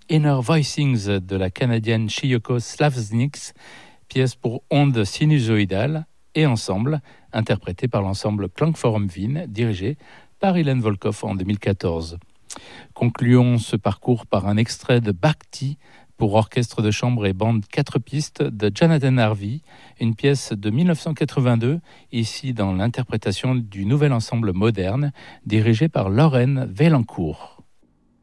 Inner Voicings de la Canadienne Chiyoko Slavsniks, pièce pour ondes sinusoïdales et ensemble, interprétée par l'ensemble Klangforum Wien, dirigé par Hélène Volkoff en 2014. Concluons ce parcours par un extrait de Bhakti pour orchestre de chambre et bande 4 pistes de Jonathan Harvey, une pièce de 1982, ici dans l'interprétation du nouvel ensemble moderne, dirigé par Lorraine Vaillancourt.